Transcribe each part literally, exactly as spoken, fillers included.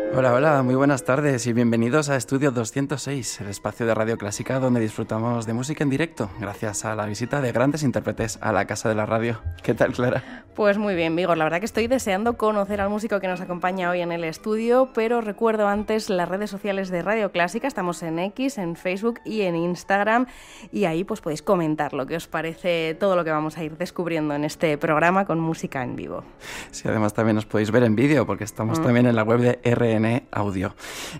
Hola, hola, muy buenas tardes y bienvenidos a Estudio doscientos seis, el espacio de Radio Clásica donde disfrutamos de música en directo, gracias a la visita de grandes intérpretes a la Casa de la Radio. ¿Qué tal, Clara? Pues muy bien, Vigor, la verdad que estoy deseando conocer al músico que nos acompaña hoy en el estudio, pero recuerdo antes las redes sociales de Radio Clásica, estamos en X, en Facebook y en Instagram, y ahí pues podéis comentar lo que os parece todo lo que vamos a ir descubriendo en este programa con música en vivo. Sí, además también nos podéis ver en vídeo porque estamos mm. también en la web de R N Audio.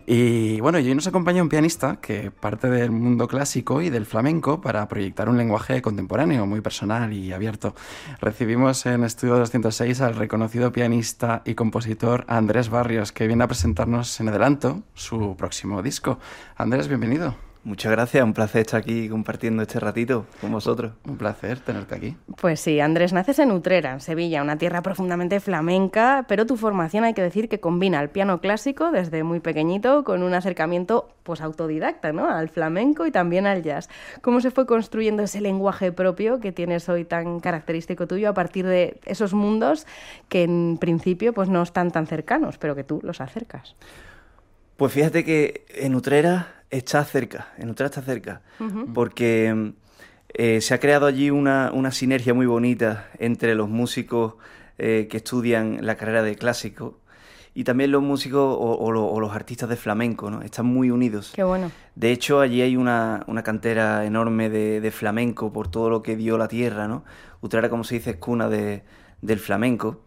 Y bueno, y hoy nos acompaña un pianista que parte del mundo clásico y del flamenco para proyectar un lenguaje contemporáneo, muy personal y abierto. Recibimos en Estudio doscientos seis al reconocido pianista y compositor Andrés Barrios, que viene a presentarnos en adelanto su próximo disco. Andrés, bienvenido. Muchas gracias, un placer estar aquí compartiendo este ratito con vosotros. Un placer tenerte aquí. Pues sí, Andrés, naces en Utrera, en Sevilla, una tierra profundamente flamenca, pero tu formación hay que decir que combina el piano clásico desde muy pequeñito con un acercamiento pues autodidacta, ¿no?, al flamenco y también al jazz. ¿Cómo se fue construyendo ese lenguaje propio que tienes hoy tan característico tuyo a partir de esos mundos que en principio pues no están tan cercanos, pero que tú los acercas? Pues fíjate que en Utrera está cerca, en Utrera está cerca, uh-huh. porque eh, se ha creado allí una, una sinergia muy bonita entre los músicos eh, que estudian la carrera de clásico y también los músicos o, o, lo, o los artistas de flamenco, ¿no? Están muy unidos. Qué bueno. De hecho, allí hay una, una cantera enorme de, de flamenco por todo lo que dio la tierra, ¿no? Utrera, como se dice, es cuna de, del flamenco.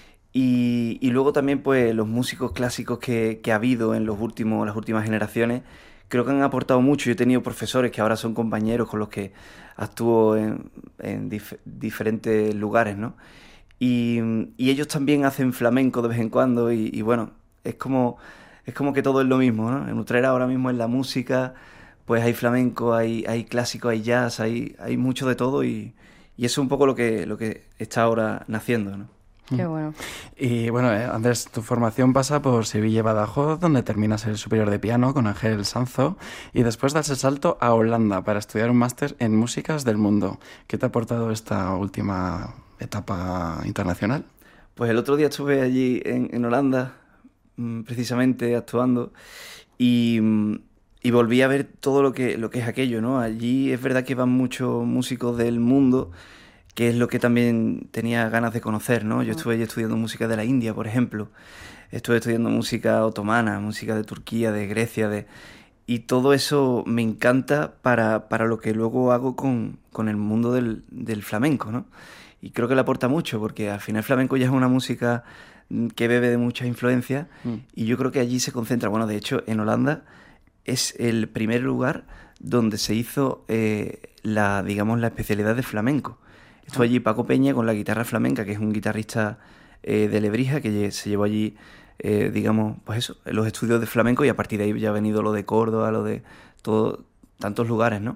Y, y luego también pues los músicos clásicos que, que ha habido en los últimos, las últimas generaciones creo que han aportado mucho. Yo he tenido profesores que ahora son compañeros con los que actúo en, en dif- diferentes lugares, ¿no? Y, y ellos también hacen flamenco de vez en cuando y, y bueno, es como, es como que todo es lo mismo, ¿no? En Utrera ahora mismo en la música pues hay flamenco, hay, hay clásico, hay jazz, hay, hay mucho de todo y, y eso es un poco lo que, lo que está ahora naciendo, ¿no? Qué bueno. Y bueno, eh, Andrés, tu formación pasa por Sevilla y Badajoz, donde terminas el superior de piano con Ángel Sanzo, y después das el salto a Holanda para estudiar un máster en músicas del mundo. ¿Qué te ha aportado esta última etapa internacional? Pues el otro día estuve allí en, en Holanda, precisamente actuando, y, y volví a ver todo lo que, lo que es aquello, ¿no? Allí es verdad que van muchos músicos del mundo, que es lo que también tenía ganas de conocer, ¿no? Yo estuve estudiando música de la India, por ejemplo. Estuve estudiando música otomana, música de Turquía, de Grecia, de... y todo eso me encanta para, para lo que luego hago con, con el mundo del, del flamenco, ¿no? Y creo que le aporta mucho, porque al final el flamenco ya es una música que bebe de muchas influencias, mm. y yo creo que allí se concentra. Bueno, de hecho, en Holanda es el primer lugar donde se hizo eh, la, digamos, la especialidad de flamenco. Estuvo allí Paco Peña con la guitarra flamenca, que es un guitarrista eh, de Lebrija, que se llevó allí, eh, digamos, pues eso, los estudios de flamenco, y a partir de ahí ya ha venido lo de Córdoba, lo de todo, tantos lugares, ¿no?